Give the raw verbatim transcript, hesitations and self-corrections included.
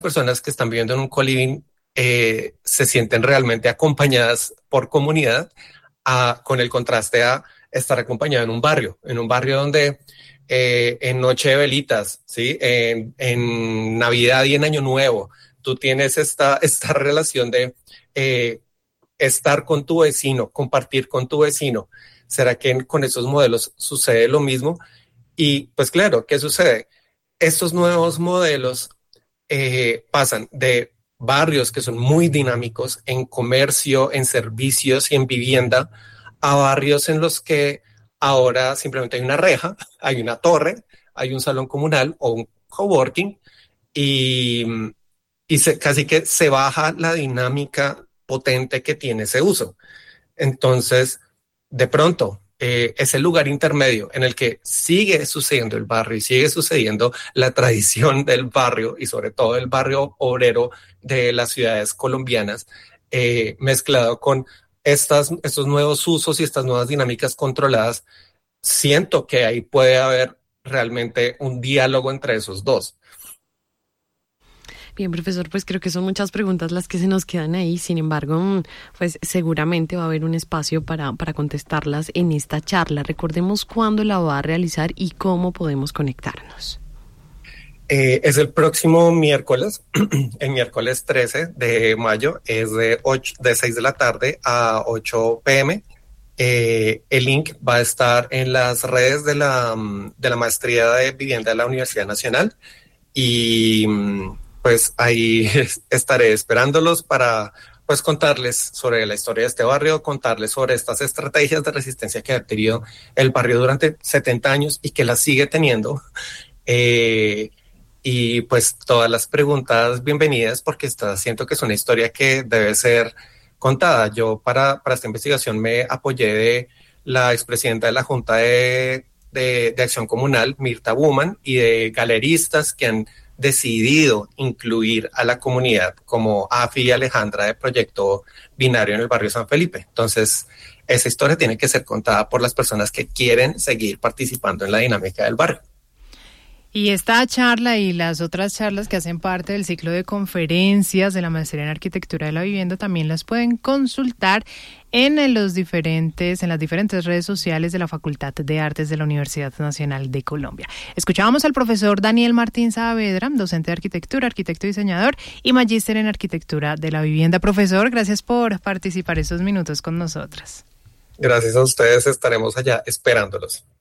personas que están viviendo en un co-living eh, se sienten realmente acompañadas por comunidad, a, con el contraste a estar acompañado en un barrio, en un barrio donde eh, en Noche de Velitas, ¿sí? en, en Navidad y en Año Nuevo, tú tienes esta, esta relación de eh, estar con tu vecino, compartir con tu vecino. ¿Será que con esos modelos sucede lo mismo? Y pues claro, ¿qué sucede? Estos nuevos modelos eh, pasan de barrios que son muy dinámicos en comercio, en servicios y en vivienda, a barrios en los que ahora simplemente hay una reja, hay una torre, hay un salón comunal o un coworking y, y se, casi que se baja la dinámica potente que tiene ese uso. Entonces, de pronto, eh, ese lugar intermedio en el que sigue sucediendo el barrio y sigue sucediendo la tradición del barrio y sobre todo el barrio obrero de las ciudades colombianas, eh, mezclado con estas, estos nuevos usos y estas nuevas dinámicas controladas, siento que ahí puede haber realmente un diálogo entre esos dos. Bien, profesor, pues creo que son muchas preguntas las que se nos quedan ahí. Sin embargo, pues seguramente va a haber un espacio para, para contestarlas en esta charla. Recordemos cuándo la va a realizar y cómo podemos conectarnos. Eh, es el próximo miércoles, el miércoles trece de mayo, es de, ocho, de seis de la tarde a ocho pm. Eh, el link va a estar en las redes de la, de la Maestría de Vivienda de la Universidad Nacional y pues ahí estaré esperándolos para pues contarles sobre la historia de este barrio, contarles sobre estas estrategias de resistencia que ha tenido el barrio durante setenta años y que las sigue teniendo. Eh, y pues todas las preguntas bienvenidas porque está, siento que es una historia que debe ser contada. Yo para, para esta investigación me apoyé de la expresidenta de la Junta de, de, de Acción Comunal, Mirta Buman, y de galeristas que han decidido incluir a la comunidad como Afi y Alejandra de Proyecto Binario en el barrio San Felipe. Entonces, esa historia tiene que ser contada por las personas que quieren seguir participando en la dinámica del barrio. Y esta charla y las otras charlas que hacen parte del ciclo de conferencias de la Maestría en Arquitectura de la Vivienda también las pueden consultar en los diferentes, en las diferentes redes sociales de la Facultad de Artes de la Universidad Nacional de Colombia. Escuchábamos al profesor Daniel Martín Saavedra, docente de arquitectura, arquitecto diseñador y magíster en arquitectura de la vivienda. Profesor, gracias por participar estos minutos con nosotras. Gracias a ustedes, estaremos allá esperándolos.